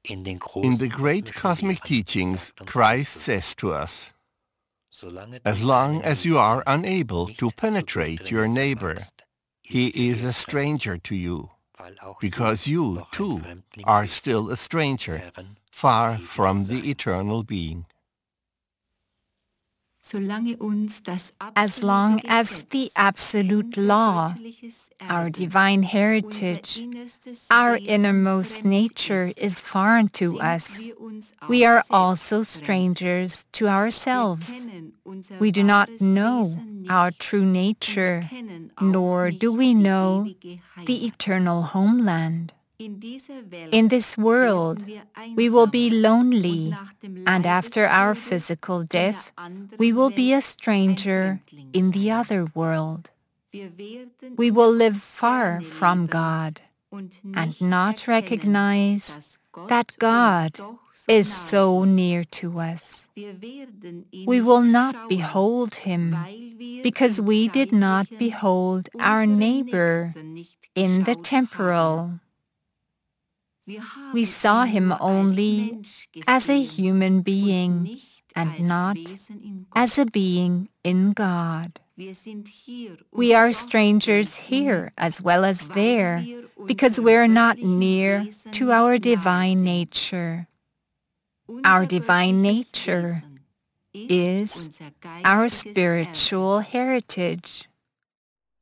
In the great cosmic teachings, Christ says to us, as long as you are unable to penetrate your neighbor, he is a stranger to you, because you, too, are still a stranger, far from the eternal being. As long as the absolute law, our divine heritage, our innermost nature is foreign to us, we are also strangers to ourselves. We do not know our true nature, nor do we know the eternal homeland. In this world, we will be lonely, and after our physical death, we will be a stranger in the other world. We will live far from God and not recognize that God is so near to us. We will not behold Him because we did not behold our neighbor in the temporal. We saw Him only as a human being and not as a being in God. We are strangers here as well as there because we're not near to our divine nature. Our divine nature is our spiritual heritage.